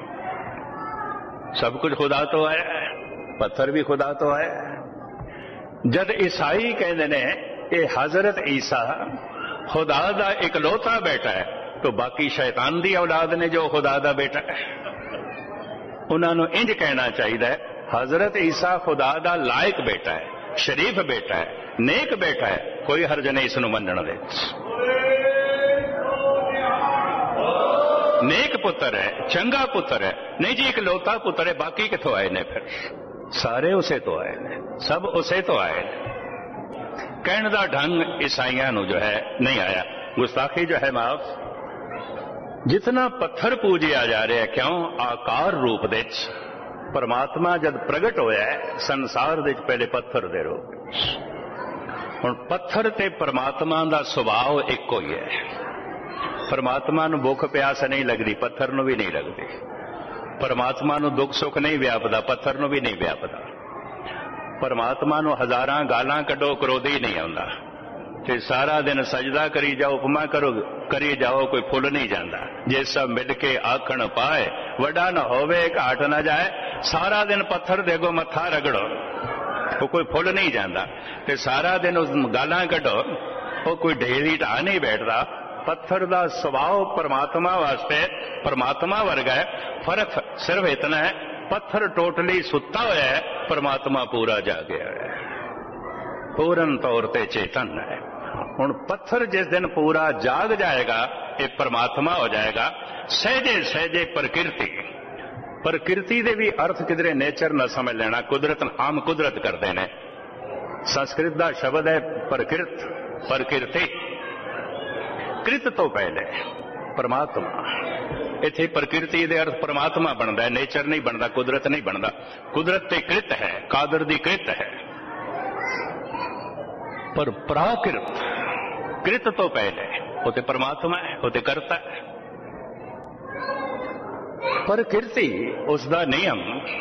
सब कुछ खुदा तो आया है, पत्थर भी खुदा तो आया है। जद ईसाई कहते ने ये हजरत ईसा खुदा दा इकलौता बेटा है, तो बाकी शैतान दी औलाद ने जो खुदा दा बेटा है, उन्होंने इंज कहना चाहिए हजरत ईसा खुदा दा लायक बेटा है, शरीफ बेटा है, नेक बेटा है, कोई हर्ज नहीं इसनूं मनण दे। नेक पुत्र है, चंगा पुत्र है, नहीं जी इकलौता पुत्र है, बाकी किथों आए ने? फिर सारे उसे तो आए ने, सब उसे तो आए ने। कहने का ढंग ईसाइयां नूं जो है नहीं आया। गुस्ताखी जो है माफ, जितना पत्थर पूजिया जा रहा है, क्यों? आकार रूप दे परमात्मा जब प्रगट होया है संसार दे पहले पत्थर दे रूप। हुण पत्थर ते परमात्मा दा सुभाव इक्को ही है। परमात्मा नूं भुख प्यास नहीं लगती, पत्थर नूं भी नहीं लगती। परमात्मा नूं दुख सुख नहीं व्यापदा, पत्थर नूं भी नहीं व्यापदा। परमात्मा नूं हजारां गालां कड्डो क्रोधी नहीं आउंदा, ते सारा दिन सजदा करी जाओ, उपमा करो करी जाओ, कोई फुल नहीं जाता। जे सब मिल के आखण पाए, वड्डा न होवे घाट न जाए। सारा दिन पत्थर दे अगों मत्था रगड़ो, वो कोई फुल नहीं जाता। ते सारा दिन उस गालां कड्डो, वो कोई ढेरी ढा नहीं बैठता। पत्थर का सुभाव परमात्मा वास्ते परमात्मा वर्गा है। फर्क सिर्फ इतना है, पत्थर टोटली सुता हुआ है, परमात्मा पूरा जागया है, पूर्ण तौर पर चेतन है। हुण पत्थर जिस दिन पूरा जाग जाएगा, ये परमात्मा हो जाएगा। सहजे सहजे प्रकृति, प्रकृति दे भी अर्थ किधरे नेचर न समझ लेना, कुदरत आम कुदरत करते हैं। संस्कृत का शब्द है प्रकृत, प्रकृति। कृत तो पहले परमात्मा, इत्थे प्रकृति दे अर्थ परमात्मा बनता है, नेचर नहीं बनता, कुदरत नहीं बनता। कुदरत ते कृत है, कादर दी कृत है, पर प्राकृत कृत तो पहले वो ते परमात्मा है, वो ते करता है। प्रकृति उसका नियम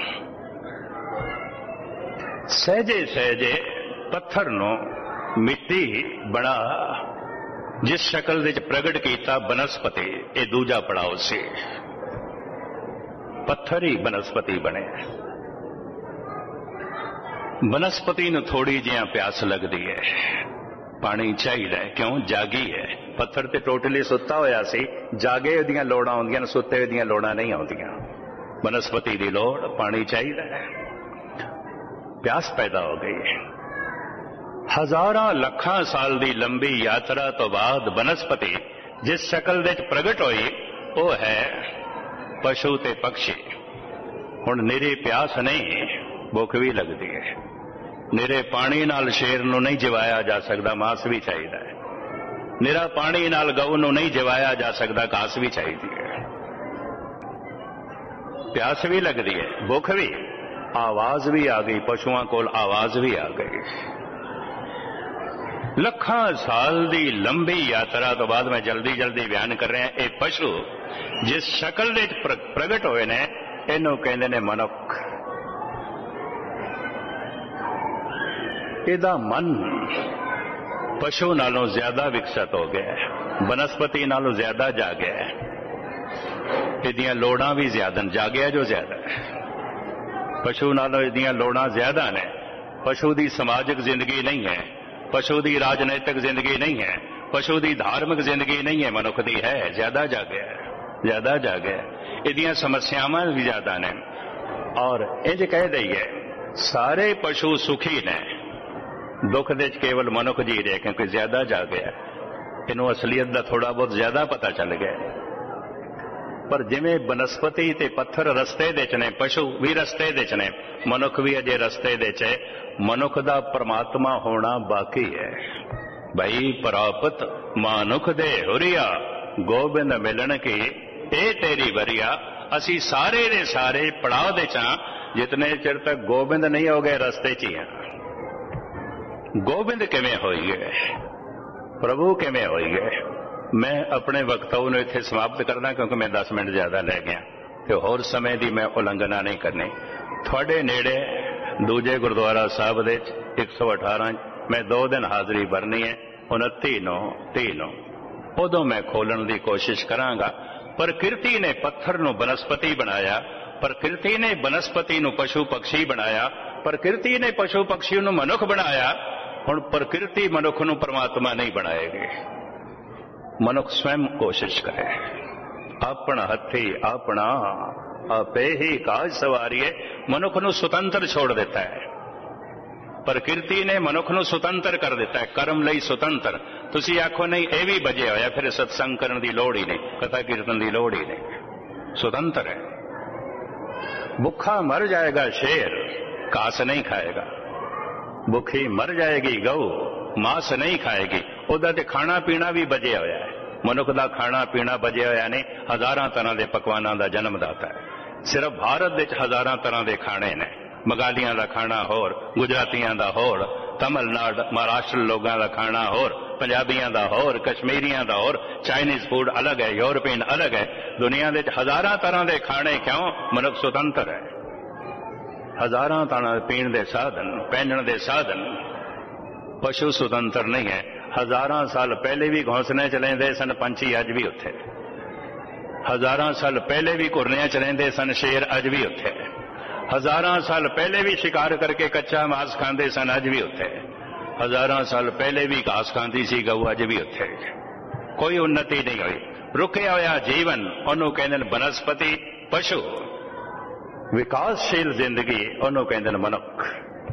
सहजे सहजे पत्थर नो मिट्टी बना जिस शक्ल विच प्रगट किया बनस्पति, ये दूजा पड़ाव से पत्थर ही बनस्पति बने। बनस्पति नूं थोड़ी जिहा प्यास लगती है, पानी चाहिए, क्यों? जागी है। पत्थर ते टोटली सुत्ता होया सी, जागे उहदियां लोड़ां आउंदियां ने, सुत्ते उहदियां लोड़ां नहीं आउंदियां। बनस्पति दी लोड़ पानी चाहिए, प्यास पैदा हो गई। हजारां लखां साल दी लंबी यात्रा तो बाद बनस्पति जिस शक्ल विच प्रगट होई वो है पशु ते पक्षी। हुण निरी प्यास नहीं, भुख भी लगती है। निरे पानी नाल शेर नूं नहीं जिवाया जा सकता, मांस भी चाहिए है। निरा पानी नाल गऊ नूं नहीं जिवाया जा सकता, घास भी चाहिए है। प्यास भी लगती है, भुख भी, आवाज भी आ गई, पशुओं कोल आवाज भी आ गई। लखां साल दी लंबी यात्रा तो बाद मैं जल्दी जल्दी बयान कर रहा, ये पशु जिस शक्ल विच प्रगट होए ने इहनूं कहंदे ने मनुख। इहदा मन पशु नालों ज्यादा विकसित हो गया है, बनस्पति नालों ज्यादा जागया है। इहदियां लोड़ां भी ज्यादा ने, जागया जो ज्यादा है। पशु नालों इहदियां लोड़ां ज्यादा ने। पशु दी समाजिक जिंदगी नहीं है, पशु दी राजनैतिक जिंदगी नहीं है, पशु दी धार्मिक जिंदगी नहीं है, मनुख दी है। ज्यादा जागया है, ज्यादा जागया है। इहदियां समस्यावां भी ज्यादा ने। और इंज कह दईए सारे पशु सुखी ने, दुख दे केवल मनुख जी रहे, क्योंकि ज्यादा जागया। इनू असलीयत का थोड़ा बहुत ज्यादा पता चल गया। पर जिमें बनस्पति ते पत्थर रस्ते दे च ने, पशु भी रस्ते दे च ने, मनुख भी अजे रस्ते दे च। मनुख दा परमात्मा होना बाकी है। भाई प्राप्त मानुख दे हुरिया, गोबिंद मिलन की ए तेरी वरिया। असी सारे दे सारे पड़ाव दे चा, जितने चिर तक गोबिंद नहीं हो गए रस्ते च ही हैं। गोबिंद किवें होइए, प्रभु किवें होइए। मैं अपने वक्तव्य नूं इत्थे समाप्त करना, क्योंकि मैं दस मिनट ज्यादा लै गया तो होर समय की मैं उलंघना नहीं करनी। थोड़े नेड़े दूजे गुरुद्वारा साहब दे एक सौ अठारह मैं दो दिन हाजरी भरनी है, उनती नौ ती नौ उदों मैं खोलन की कोशिश करांगा। प्रकृति ने पत्थर नूं बनस्पति बनाया, प्रकृति ने बनस्पति नूं पशु पक्षी बनाया, प्रकृति ने पशु पक्षी नूं मनुख बनाया। हुण प्रकृति मनुख नूं परमात्मा नहीं बनाएगी। मनुख स्वयं कोशिश करे, अपना हथी अपना आपे ही काज सवारिए। मनुख नूं सुतंत्र छोड़ देता है। प्रकृति ने मनुख नूं सुतंत्र कर दिता है, कर्म लई सुतंत्र। तुसी आखो नहीं ये भी बजे होया, फिर सत्संग करने की लोड़ ही नहीं, कथा कीर्तन की लोड़ ही नहीं। स्वतंत्र है। भुखा मर जाएगा शेर, घास नहीं खाएगा। भुखी मर जाएगी गऊ, मांस नहीं खाएगी। उहदा ते खाना पीना भी बजे होया है। मनुख दा खाना पीना बजे होया नहीं, हजारां तरह के पकवानां दा जन्मदाता है। सिर्फ भारत विच हजारां तरह के खाने ने। बंगालियां दा खाना होर, गुजरातियां दा होर, तमिलनाडु महाराष्ट्र लोगों का खाना होर, पंजाबियां दा होर, कश्मीरियां दा होर, चाइनीज फूड अलग है, यूरोपियन अलग है। दुनिया में हजारां तरह के खाने, क्यों? मनुख सुतंत्र है। हजारां तरह पीण के साधन, पहनण के साधन। पशु सुतंत्र नहीं है। हजारां साल पहले भी घोंसले च रहिंदे सन पंछी, अज भी उत्थे। हजारां साल पहले भी घुरनियां च रहिंदे सन शेर, अज भी उत्थे। हजारां साल पहले भी शिकार करके कच्चा मांस खांदे सन, अज भी उत्थे। हजारां साल पहले भी घास खांदी सी गऊ, अज भी उत्थे। कोई उन्नति नहीं हुई। रुकिया होया जीवन उन्होंने कहते हैं बनस्पति, पशु। विकासशील जिंदगी उन्होंने कहते हैं मनुख।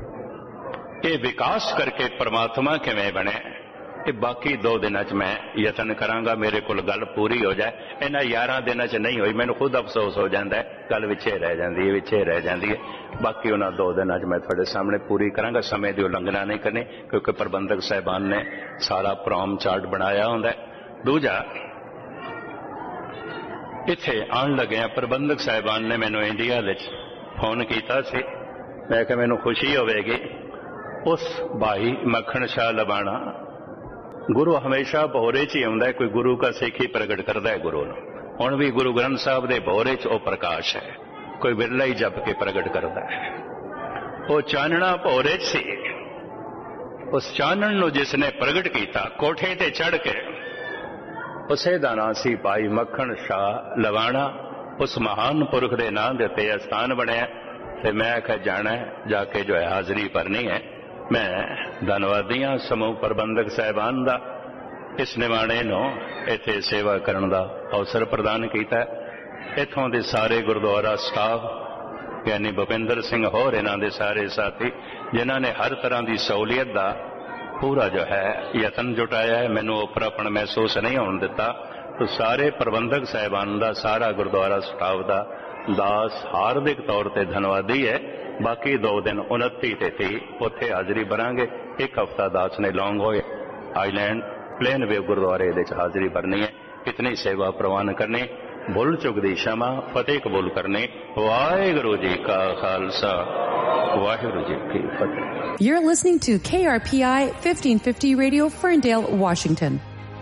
ये विकास करके परमात्मा किवें बने, ये बाकी दो दिन च मैं यतन करांगा, मेरे को गल पूरी हो जाए। इन्हां यारां दिनां च नहीं हुई, मैनूं खुद अफसोस हो जाता है, गल विछे रह जाती है, विछे रह जाती है। बाकी उन्हां दो दिनां च मैं तुहाडे सामने पूरी करांगा। समय की उलंघना नहीं करनी, क्योंकि प्रबंधक साहिबान ने सारा प्रोग्राम चार्ट बनाया हुंदा है। दूजा, ਇੱਥੇ ਆਉਣ ਲੱਗਿਆ ਪ੍ਰਬੰਧਕ ਸਾਹਿਬਾਨ ਨੇ ਮੈਨੂੰ ਇੰਡੀਆ ਵਿੱਚ ਫੋਨ ਕੀਤਾ ਸੀ। ਮੈਂ ਕਿਹਾ ਮੈਨੂੰ ਖੁਸ਼ੀ ਹੋਵੇਗੀ। ਉਸ ਭਾਈ ਮੱਖਣ ਸ਼ਾਹ ਲਵਾਣਾ, ਗੁਰੂ ਹਮੇਸ਼ਾ ਭੋਰੇ 'ਚ ਹੀ ਆਉਂਦਾ, ਕੋਈ ਗੁਰੂ ਕਾ ਸਿੱਖ ਹੀ ਪ੍ਰਗਟ ਕਰਦਾ ਹੈ ਗੁਰੂ ਨੂੰ। ਹੁਣ ਵੀ ਗੁਰੂ ਗ੍ਰੰਥ ਸਾਹਿਬ ਦੇ ਭੋਰੇ 'ਚ ਉਹ ਪ੍ਰਕਾਸ਼ ਹੈ, ਕੋਈ ਬਿਰਲਾ ਹੀ ਜਪ ਕੇ ਪ੍ਰਗਟ ਕਰਦਾ ਹੈ। ਉਹ ਚਾਨਣਾ ਭੋਰੇ 'ਚ ਸੀ। ਉਸ ਚਾਨਣ ਨੂੰ ਜਿਸ ਨੇ ਪ੍ਰਗਟ ਕੀਤਾ ਕੋਠੇ ਤੇ ਚੜ੍ਹ ਕੇ, ਉਸੇ ਦਾ ਨਾਂ ਸੀ ਭਾਈ ਮੱਖਣ ਸ਼ਾਹ ਲਵਾਣਾ। ਉਸ ਮਹਾਨ ਪੁਰਖ ਦੇ ਨਾਂ ਦੇ ਉੱਤੇ ਅਸਥਾਨ ਬਣਿਆ ਤੇ ਮੈਂ ਆਖਿਆ ਜਾਣਾ ਜਾ ਕੇ ਜੋ ਹੈ ਹਾਜ਼ਰੀ ਭਰਨੀ ਹੈ। ਮੈਂ ਧੰਨਵਾਦੀ ਹਾਂ ਸਮੂਹ ਪ੍ਰਬੰਧਕ ਸਾਹਿਬਾਨ ਦਾ, ਇਸ ਨਿਮਾਣੇ ਨੂੰ ਇੱਥੇ ਸੇਵਾ ਕਰਨ ਦਾ ਅਵਸਰ ਪ੍ਰਦਾਨ ਕੀਤਾ। ਇੱਥੋਂ ਦੇ ਸਾਰੇ ਗੁਰਦੁਆਰਾ ਸਟਾਫ ਯਾਨੀ ਭੁਪਿੰਦਰ ਸਿੰਘ ਹੋਰ ਇਹਨਾਂ ਦੇ ਸਾਰੇ ਸਾਥੀ ਜਿਨ੍ਹਾਂ ਨੇ ਹਰ ਤਰ੍ਹਾਂ ਦੀ ਸਹੂਲੀਅਤ ਦਾ ਪੂਰਾ ਜੋ ਹੈ ਯਤਨ ਜੁਟਾਇਆ ਹੈ, ਮੈਨੂੰ ਉਪਰਾਪਣ ਮਹਿਸੂਸ ਨਹੀਂ ਹੋਣ ਦਿੱਤਾ। तो सारे प्रबंधक साहिबान का सारा गुरुद्वारा स्टाफ का दास हार्दिक तौर पर धन्यवादी है। बाकी दो दिन उनती ते थी उत्थे हाजिरी भरांगे। एक हफ्ता दास ने लॉन्ग होए आईलैंड प्लेन वे गुरुद्वारे हाजिरी भरनी है। इतनी सेवा प्रवान करनी, भुल चुक दी क्षमा, फतेह कबूल करनी। वाहिगुरु जी का खालसा, वाहिगुरु जी की फतेह। You're listening to K R P I fifteen fifty Radio, Ferndale, Washington.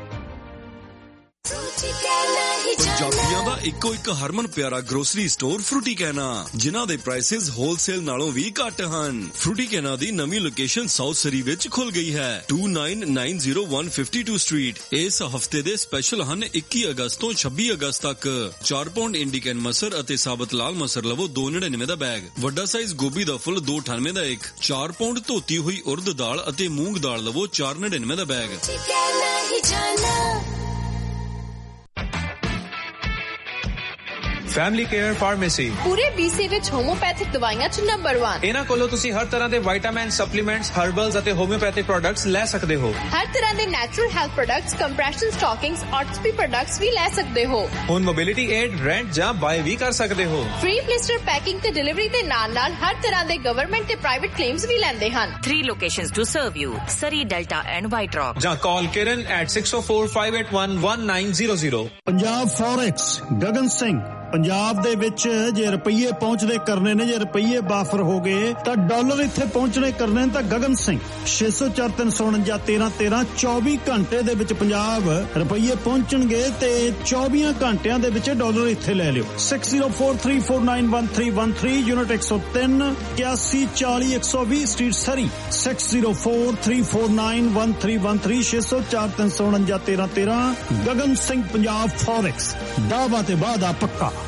ਪੰਜਾਬੀਆਂ ਦਾ ਇੱਕੋ ਇੱਕ ਹਰਮਨ ਪਿਆਰਾ ਗਰੋਸਰੀ ਸਟੋਰ ਫਰੂਟੀ ਕਹਿਣਾ, ਜਿਨ੍ਹਾਂ ਦੇ ਪ੍ਰਾਈਸਿਸ ਹੋਲਸੇਲ ਨਾਲੋਂ ਵੀ ਘੱਟ ਹਨ। ਫਰੂਟੀ ਕਹਿਣਾ ਦੀ ਨਵੀਂ ਲੋਕੇਸ਼ਨ ਸਾਊਥ ਸਰੀ ਵਿੱਚ ਖੁੱਲ ਗਈ ਹੈ, two nine nine zero one five two street. ਇਸ ਹਫਤੇ ਦੇ ਸਪੈਸ਼ਲ ਹਨ ਇੱਕੀ ਅਗਸਤ ਤੋਂ ਛੱਬੀ ਅਗਸਤ ਤੱਕ। ਚਾਰ ਪੌਂਡ ਇੰਡੀਕਨ ਮਸਰ ਅਤੇ ਸਾਬਤ ਲਾਲ ਮਸਰ ਲਵੋ ਦੋ ਨੜਿਨਵੇਂ ਦਾ ਬੈਗ। ਵੱਡਾ ਸਾਈਜ਼ ਗੋਭੀ ਦਾ ਫੁੱਲ ਦੋ ਅਠਾਨਵੇਂ ਦਾ ਇੱਕ। ਚਾਰ ਪੌਂਡ ਧੋਤੀ ਹੋਈ ਉਰਦ ਦਾਲ ਅਤੇ ਮੂੰਗ ਦਾਲ ਲਵੋ ਚਾਰ ਨੜਿਨਵੇਂ ਦਾ ਬੈਗ। ਫੈਮਿਲੀ ਕੇਅਰ ਫਾਰਮੇਸੀ ਪੂਰੇ ਬੀਸੀ ਵਿੱਚ ਹੋਮੋਪੈਥਿਕ ਦਵਾਈਆਂ ਚ ਨੰਬਰ ਇੱਕ। ਇਹਨਾਂ ਕੋਲੋਂ ਤੁਸੀਂ ਹਰ ਤਰ੍ਹਾਂ ਦੇ ਵਿਟਾਮਿਨ, ਸਪਲੀਮੈਂਟਸ, ਹਰਬਲਸ ਅਤੇ ਹੋਮਿਓਪੈਥਿਕ ਪ੍ਰੋਡਕਟਸ ਲੈ ਸਕਦੇ ਹੋ। ਹਰ ਤਰ੍ਹਾਂ ਦੇ natural health products, compression ਸਟਾਕਿੰਗਸ, ਆਰਥੋਪੀ products ਵੀ ਲੈ ਸਕਦੇ ਹੋ। ਹੁਣ ਮੋਬਿਲਿਟੀ ਏਡ, ਰੈਂਟ ਜਾਂ ਬਾਏ ਵੀ ਕਰ ਸਕਦੇ ਹੋ। ਫ੍ਰੀ ਬਲਿਸਟਰ ਪੈਕਿੰਗ ਤੇ ਡਿਲੀਵਰੀ ਦੇ ਨਾਲ ਨਾਲ ਹਰ ਤਰ੍ਹਾਂ ਦੇ ਗਵਰਨਮੈਂਟ ਤੇ ਪ੍ਰਾਈਵੇਟ ਕਲੇਮਸ ਵੀ ਲੈਂਦੇ ਹਨ। Three locations to serve you: Surrey, Delta and White Rock. ਜਾਂ ਕਾਲ ਕਿਰਨ at six oh four five eight one one nine zero zero। Punjab forex Gagan Singh. Punjab ਦੇ ਵਿੱਚ ਜੇ ਰੁਪਈਏ ਪਹੁੰਚਦੇ ਕਰਨੇ ਨੇ, ਜੇ ਰੁਪਈਏ ਬਾਫਰ ਹੋ ਗਏ ਤਾਂ ਡਾਲਰ ਇੱਥੇ ਪਹੁੰਚਣੇ ਕਰਨੇ ਤਾਂ ਗਗਨ ਸਿੰਘ ਛੇ ਸੌ ਚਾਰ ਤਿੰਨ ਸੌ ਉਣੰਜਾ ਤੇਰਾਂ ਤੇਰਾਂ ਚੌਵੀ ਘੰਟੇ ਦੇ ਵਿੱਚ ਪੰਜਾਬ ਰੁਪਈਏ ਪਹੁੰਚਣਗੇ ਤੇ ਚੌਵੀ ਘੰਟਿਆਂ ਦੇ ਵਿੱਚ ਡਾਲਰ ਇੱਥੇ ਲੈ ਲਿਓ। six zero four three four nine one three one three unit ਇੱਕ ਸੌ ਤਿੰਨ ਇਕਿਆਸੀ ਚਾਲੀ ਇੱਕ ਸੌ ਵੀਹ ਸਟਰੀਟ ਸਰੀ six zero four three four nine one three one three ਛੇ ਸੌ ਚਾਰ ਤਿੰਨ ਸੌ ਉਣੰਜਾ ਤੇਰਾਂ ਤੇਰਾਂ। ਗਗਨ ਸਿੰਘ ਪੰਜਾਬ ਫੋਰੈਕਸ, ਦਾਅਵਾ ਤੇ ਵਾਅਦਾ ਪੱਕਾ।